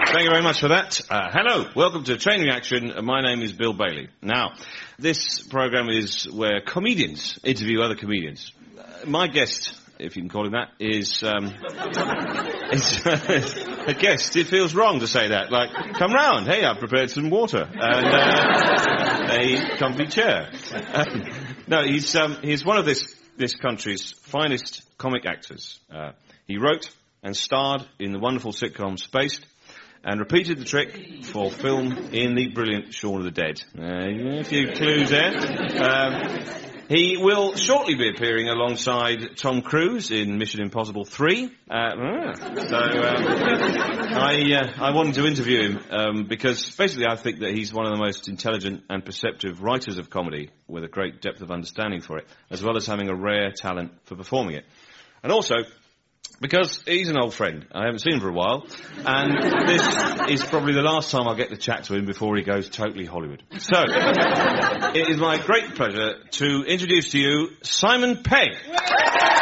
Thank you very much for that. Hello, welcome to Train Reaction. My name is Bill Bailey. Now, this programme is where comedians interview other comedians. My guest, if you can call him that, is a guest. It feels wrong to say that. Like, come round. Hey, I've prepared some water and a comfy chair. No, he's one of this country's finest comic actors. He wrote and starred in the wonderful sitcom Spaced, and repeated the trick for film in the brilliant Shaun of the Dead. A few clues there. He will shortly be appearing alongside Tom Cruise in Mission Impossible 3. I wanted to interview him because basically I think that he's one of the most intelligent and perceptive writers of comedy, with a great depth of understanding for it, as well as having a rare talent for performing it. And also, because he's an old friend. I haven't seen him for a while. And this is probably the last time I'll get to chat to him before he goes totally Hollywood. So, it is my great pleasure to introduce to you Simon Pegg.